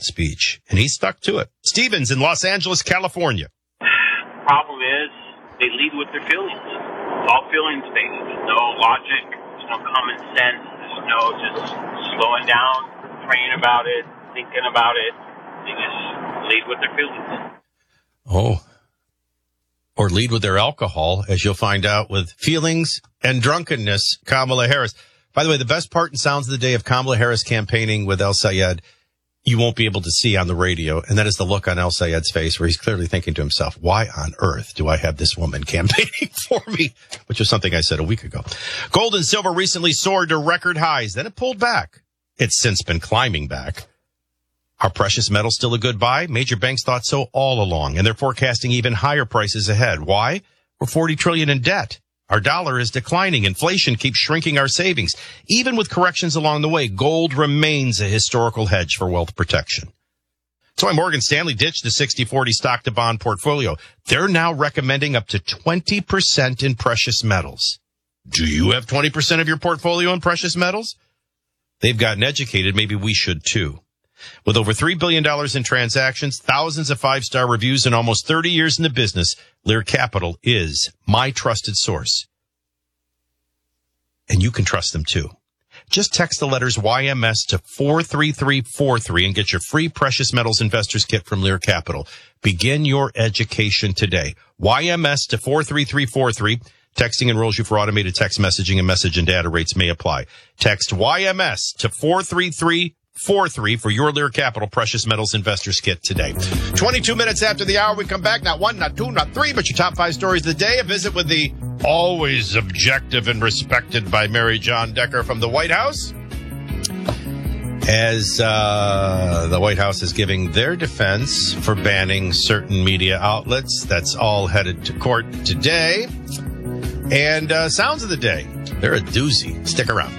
speech, and he stuck to it. Stevens in Los Angeles, California. Problem is, they lead with their feelings. It's all feelings based. There's no logic. There's no common sense. There's no just slowing down, praying about it, thinking about it. They just lead with their feelings. Oh. Or lead with their alcohol, as you'll find out with feelings and drunkenness, Kamala Harris. By the way, the best part and sounds of the day of Kamala Harris campaigning with El Sayed, you won't be able to see on the radio, and that is the look on El Sayed's face where he's clearly thinking to himself, why on earth do I have this woman campaigning for me? Which was something I said a week ago. Gold and silver recently soared to record highs. Then it pulled back. It's since been climbing back. Are precious metals still a good buy? Major banks thought so all along, and they're forecasting even higher prices ahead. Why? We're $40 trillion in debt. Our dollar is declining. Inflation keeps shrinking our savings. Even with corrections along the way, gold remains a historical hedge for wealth protection. That's why Morgan Stanley ditched the 60-40 stock-to-bond portfolio. They're now recommending up to 20% in precious metals. Do you have 20% of your portfolio in precious metals? They've gotten educated. Maybe we should too. With over $3 billion in transactions, thousands of five-star reviews, and almost 30 years in the business, Lear Capital is my trusted source. And you can trust them too. Just text the letters YMS to 43343 and get your free precious metals investors kit from Lear Capital. Begin your education today. YMS to 43343. Texting enrolls you for automated text messaging, and message and data rates may apply. Text YMS to 43343 for your Lear Capital Precious Metals Investors Kit today. 22 minutes after the hour, we come back. Not one, not two, not three, but your top five stories of the day. A visit with the always objective and respected by Mary John Decker from the White House. As the White House is giving their defense for banning certain media outlets. That's all headed to court today. And sounds of the day. They're a doozy. Stick around.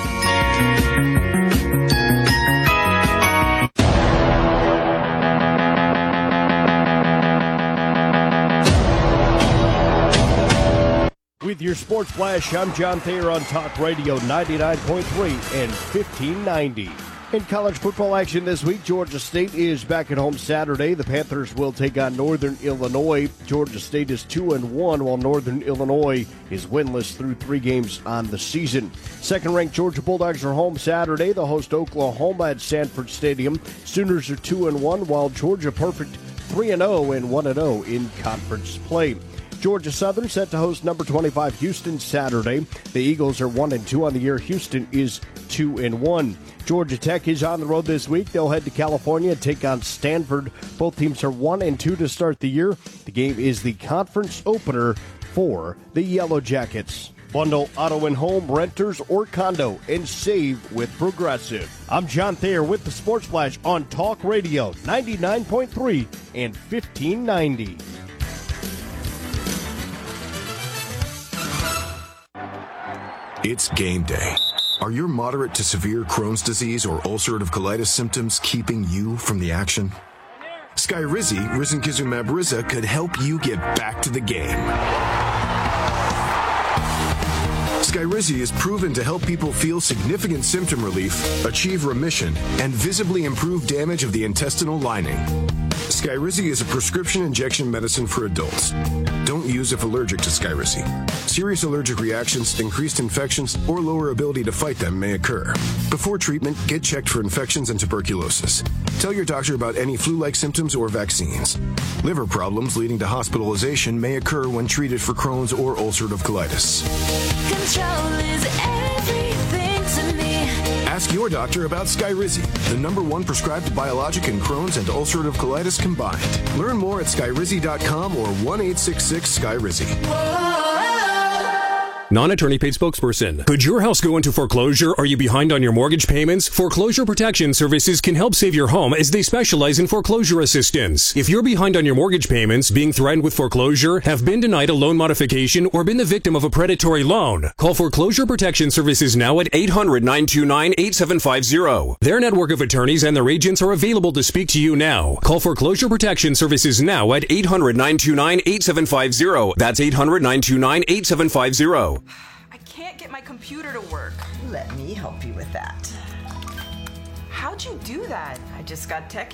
With your Sports Flash, I'm John Thayer on Talk Radio 99.3 and 1590. In college football action this week, Georgia State is back at home Saturday. The Panthers will take on Northern Illinois. Georgia State is 2-1, while Northern Illinois is winless through 3 games on the season. Second-ranked Georgia Bulldogs are home Saturday. They'll host Oklahoma at Sanford Stadium. Sooners are 2-1, while Georgia Perfect 3-0 and 1-0 in conference play. Georgia Southern set to host number 25 Houston Saturday. The Eagles are 1-2 on the year. Houston is 2-1. Georgia Tech is on the road this week. They'll head to California and take on Stanford. Both teams are 1-2 to start the year. The game is the conference opener for the Yellow Jackets. Bundle auto and home, renters, or condo, and save with Progressive. I'm John Thayer with the Sports Flash on Talk Radio 99.3 and 1590. It's game day. Are your moderate to severe Crohn's disease or ulcerative colitis symptoms keeping you from the action? Skyrizi, risankizumab Riza, could help you get back to the game. Skyrizi is proven to help people feel significant symptom relief, achieve remission, and visibly improve damage of the intestinal lining. Skyrizi is a prescription injection medicine for adults. Don't use if allergic to Skyrizi. Serious allergic reactions, increased infections, or lower ability to fight them may occur. Before treatment, get checked for infections and tuberculosis. Tell your doctor about any flu-like symptoms or vaccines. Liver problems leading to hospitalization may occur when treated for Crohn's or ulcerative colitis. Control is everything to me. Ask your doctor about Skyrizi, the #1 prescribed biologic in Crohn's and ulcerative colitis combined. Learn more at skyrizi.com or 1-866-SKYRIZI. Non-attorney paid spokesperson. Could your house go into foreclosure? Are you behind on your mortgage payments? Foreclosure Protection Services can help save your home as they specialize in foreclosure assistance. If you're behind on your mortgage payments, being threatened with foreclosure, have been denied a loan modification, or been the victim of a predatory loan, call Foreclosure Protection Services now at 800-929-8750. Their network of attorneys and their agents are available to speak to you now. Call Foreclosure Protection Services now at 800-929-8750. That's 800-929-8750. I can't get my computer to work. Let me help you with that. How'd you do that? I just got tech